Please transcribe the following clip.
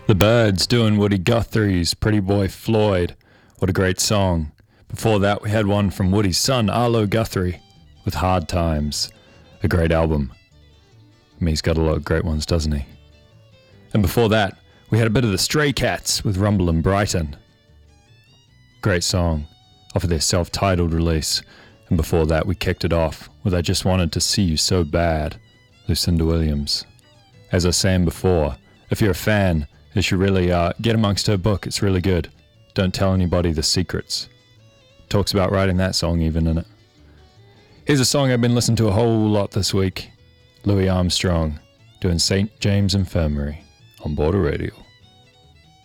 The Byrds doing Woody Guthrie's Pretty Boy Floyd. What a great song. Before that, we had one from Woody's son, Arlo Guthrie, with Hard Times. A great album. I mean, he's got a lot of great ones, doesn't he? And before that, we had a bit of the Stray Cats with Rumble in Brighton. Great song, off of their self-titled release. And before that, we kicked it off with I Just Wanted to See You So Bad, Lucinda Williams. As I was saying before, if you're a fan, you should really get amongst her book. It's really good. Don't Tell Anybody the Secrets. Talks about writing that song even in it. Here's a song I've been listening to a whole lot this week. Louis Armstrong doing St. James Infirmary on Border Radio.